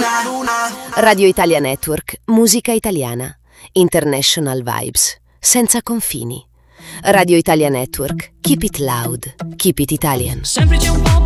Radio Italia Network, musica italiana. International vibes, senza confini. Radio Italia Network, keep it loud, keep it Italian. Semplice un po'